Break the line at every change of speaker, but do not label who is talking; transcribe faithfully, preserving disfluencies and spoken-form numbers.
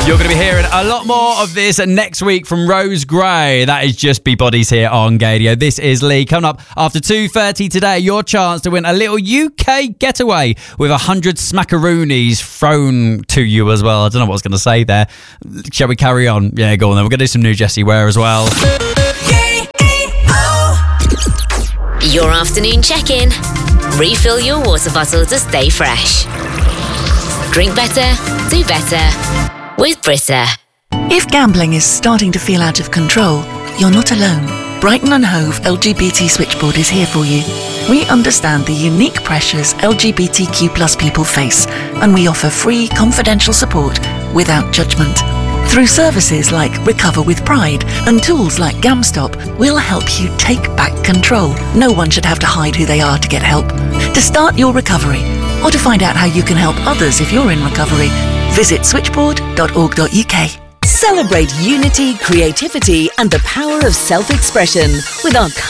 You're going to be hearing a lot more of this next week from Rose Gray. That is Just Be Bodies here on Gadio. This is Lee. Coming up after two thirty today, your chance to win a little U K getaway with one hundred smackaroonies thrown to you as well. I don't know what I was going to say there. Shall we carry on? Yeah, go on then. We're going to do some new Jessie Ware as well.
Your afternoon check-in. Refill your water bottle to stay fresh. Drink better, do better with Brita.
If gambling is starting to feel out of control, you're not alone. Brighton and Hove L G B T Switchboard is here for you. We understand the unique pressures L G B T Q plus people face, and we offer free, confidential support without judgment. Through services like Recover with Pride and tools like GamStop, we'll help you take back control. No one should have to hide who they are to get help. To start your recovery, or to find out how you can help others if you're in recovery, visit switchboard dot org dot U K.
Celebrate unity, creativity and the power of self-expression with our